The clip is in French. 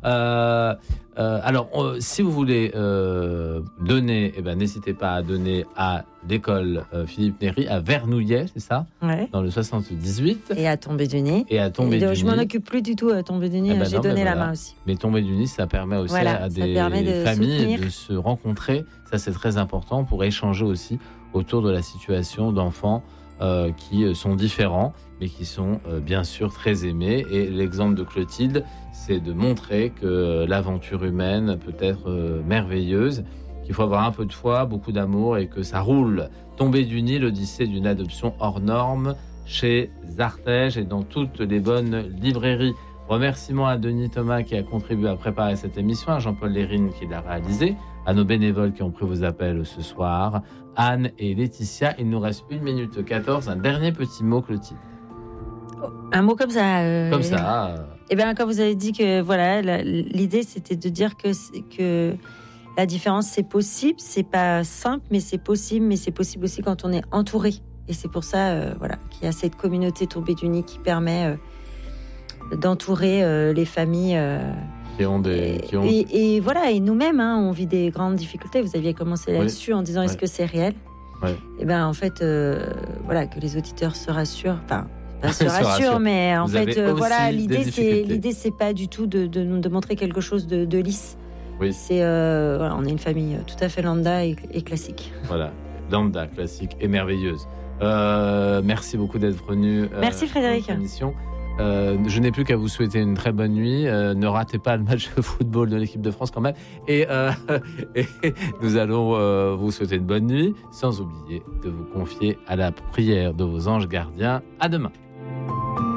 Si vous voulez donner, n'hésitez pas à donner à l'école Philippe Néri à Vernouillet, c'est ça ? Ouais. Dans le 78. Et à Tombé du Nid. Je m'en occupe plus du tout à Tombé du Nid. J'ai donné la main aussi. Mais Tombé du Nid, ça permet aussi à des familles de se rencontrer. Ça, c'est très important pour échanger aussi autour de la situation d'enfants qui sont différents, mais qui sont bien sûr très aimés. Et l'exemple de Clotilde, c'est de montrer que l'aventure humaine peut être merveilleuse, qu'il faut avoir un peu de foi, beaucoup d'amour et que ça roule. Tombé du Nid, l'Odyssée d'une adoption hors norme chez Artege et dans toutes les bonnes librairies. Remerciements à Denis Thomas qui a contribué à préparer cette émission, à Jean-Paul Lérine qui l'a réalisé, à nos bénévoles qui ont pris vos appels ce soir, Anne et Laetitia. Il nous reste 1 minute 14. Un dernier petit mot, Clotilde. Un mot comme ça. Comme ça. Eh bien, quand vous avez dit que l'idée c'était de dire que la différence c'est possible, c'est pas simple, mais c'est possible aussi quand on est entouré. Et c'est pour ça, qu'il y a cette communauté Tombé du Nid qui permet d'entourer les familles. Et nous-mêmes, on vit des grandes difficultés. Vous aviez commencé là-dessus en disant est-ce que c'est réel ? Et bien, en fait, que les auditeurs se rassurent. Enfin, pas se rassurent, mais en fait, l'idée, c'est pas du tout de montrer quelque chose de lisse. Oui. C'est, on est une famille tout à fait lambda et classique. Voilà, lambda, classique et merveilleuse. Merci beaucoup d'être venu. Merci Frédéric. Je n'ai plus qu'à vous souhaiter une très bonne nuit. Ne ratez pas le match de football de l'équipe de France quand même. Et nous allons vous souhaiter une bonne nuit, sans oublier de vous confier à la prière de vos anges gardiens. À demain.